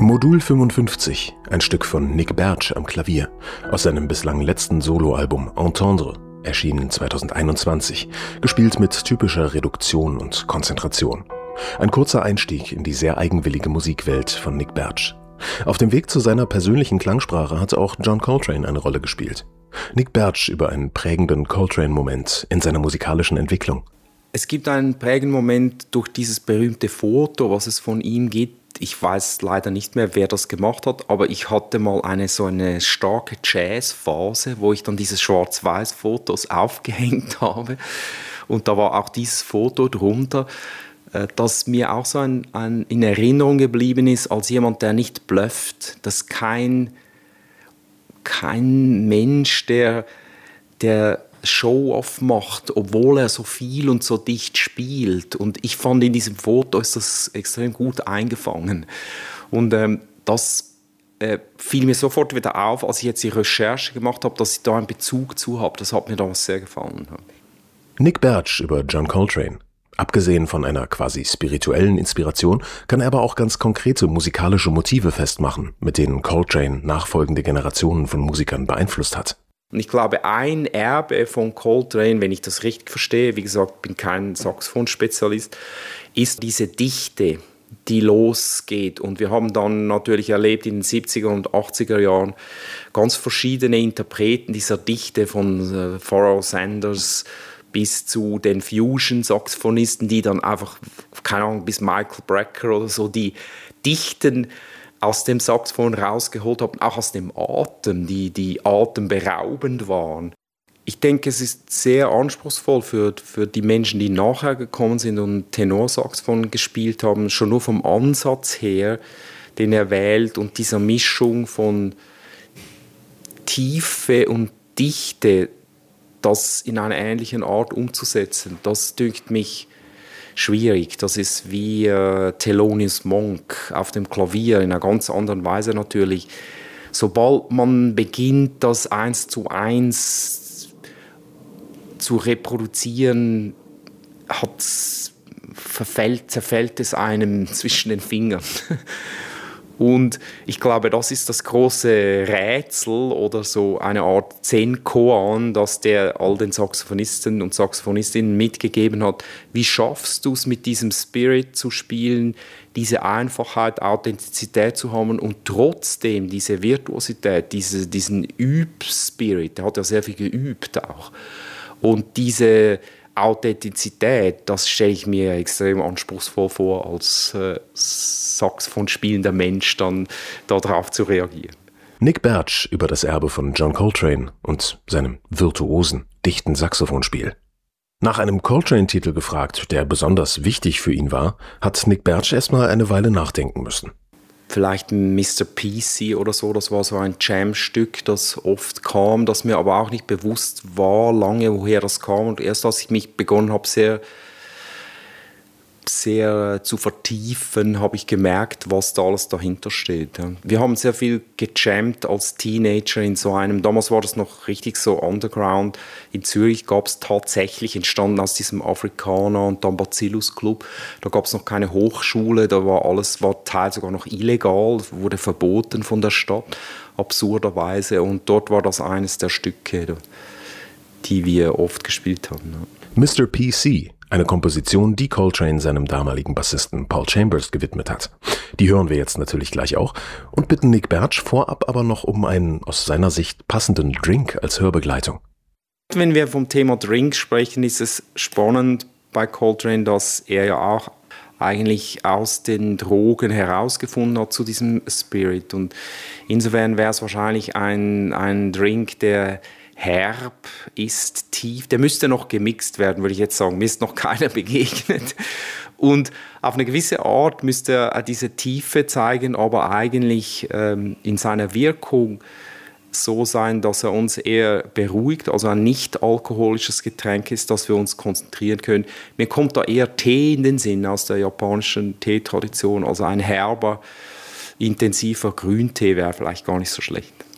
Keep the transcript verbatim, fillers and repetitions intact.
Modul fünfundfünfzig, ein Stück von Nick Bertsch am Klavier, aus seinem bislang letzten Soloalbum Entendre, erschienen zweitausendeinundzwanzig, gespielt mit typischer Reduktion und Konzentration. Ein kurzer Einstieg in die sehr eigenwillige Musikwelt von Nick Bertsch. Auf dem Weg zu seiner persönlichen Klangsprache hat auch John Coltrane eine Rolle gespielt. Nick Bertsch über einen prägenden Coltrane-Moment in seiner musikalischen Entwicklung. Es gibt einen prägenden Moment durch dieses berühmte Foto, was es von ihm gibt. Ich weiß leider nicht mehr, wer das gemacht hat, aber ich hatte mal eine so eine starke Jazzphase, wo ich dann diese Schwarz-Weiß-Fotos aufgehängt habe. Und da war auch dieses Foto drunter, das mir auch so ein, ein in Erinnerung geblieben ist, als jemand, der nicht blufft, dass kein, kein Mensch, der, der Show-off macht, obwohl er so viel und so dicht spielt. Und ich fand, in diesem Foto ist das extrem gut eingefangen. Und ähm, das äh, fiel mir sofort wieder auf, als ich jetzt die Recherche gemacht habe, dass ich da einen Bezug zu habe. Das hat mir damals sehr gefallen. Nick Bertsch über John Coltrane. Abgesehen von einer quasi spirituellen Inspiration kann er aber auch ganz konkrete musikalische Motive festmachen, mit denen Coltrane nachfolgende Generationen von Musikern beeinflusst hat. Und ich glaube, ein Erbe von Coltrane, wenn ich das richtig verstehe, wie gesagt, bin kein Saxophonspezialist, ist diese Dichte, die losgeht. Und wir haben dann natürlich erlebt in den siebziger und achtziger Jahren ganz verschiedene Interpreten dieser Dichte, von äh, Pharoah Sanders bis zu den Fusion-Saxophonisten, die dann einfach, keine Ahnung, bis Michael Brecker oder so, die Dichten aus dem Saxophon rausgeholt haben, auch aus dem Atem, die, die atemberaubend waren. Ich denke, es ist sehr anspruchsvoll für, für die Menschen, die nachher gekommen sind und Tenorsaxophon gespielt haben, schon nur vom Ansatz her, den er wählt und dieser Mischung von Tiefe und Dichte, das in einer ähnlichen Art umzusetzen. Das dünkt mich schwierig. Das ist wie äh, Thelonious Monk auf dem Klavier, in einer ganz anderen Weise natürlich. Sobald man beginnt, das eins zu eins zu reproduzieren, hat's, verfällt, zerfällt es einem zwischen den Fingern. Und ich glaube, das ist das große Rätsel oder so eine Art Zen-Koan, das der all den Saxophonisten und Saxophonistinnen mitgegeben hat. Wie schaffst du es, mit diesem Spirit zu spielen, diese Einfachheit, Authentizität zu haben und trotzdem diese Virtuosität, diese, diesen Üb-Spirit, der hat ja sehr viel geübt auch. Und diese Authentizität, das stelle ich mir extrem anspruchsvoll vor, als äh, Saxophon spielender Mensch dann darauf zu reagieren. Nick Bertsch über das Erbe von John Coltrane und seinem virtuosen, dichten Saxophonspiel. Nach einem Coltrane-Titel gefragt, der besonders wichtig für ihn war, hat Nick Bertsch erstmal eine Weile nachdenken müssen. Vielleicht Mister P C oder so, das war so ein Jam-Stück, das oft kam, das mir aber auch nicht bewusst war, lange woher das kam. Und erst als ich mich begonnen habe, sehr, sehr zu vertiefen, habe ich gemerkt, was da alles dahinter steht. Wir haben sehr viel gejammt als Teenager in so einem, damals war das noch richtig so underground. In Zürich gab es tatsächlich, entstanden aus diesem Afrikaner und dann Bacillus Club, da gab es noch keine Hochschule, da war alles, war teils sogar noch illegal, wurde verboten von der Stadt, absurderweise. Und dort war das eines der Stücke, die wir oft gespielt haben. Mister P C, eine Komposition, die Coltrane seinem damaligen Bassisten Paul Chambers gewidmet hat. Die hören wir jetzt natürlich gleich auch und bitten Nick Bertsch vorab aber noch um einen aus seiner Sicht passenden Drink als Hörbegleitung. Wenn wir vom Thema Drink sprechen, ist es spannend bei Coltrane, dass er ja auch eigentlich aus den Drogen herausgefunden hat zu diesem Spirit. Und insofern wäre es wahrscheinlich ein, ein Drink, der herb ist, tief. Der müsste noch gemixt werden, würde ich jetzt sagen. Mir ist noch keiner begegnet. Und auf eine gewisse Art müsste er diese Tiefe zeigen, aber eigentlich ähm, in seiner Wirkung so sein, dass er uns eher beruhigt, also ein nicht alkoholisches Getränk ist, dass wir uns konzentrieren können. Mir kommt da eher Tee in den Sinn aus der japanischen Teetradition, also ein herber, intensiver Grüntee wäre vielleicht gar nicht so schlecht.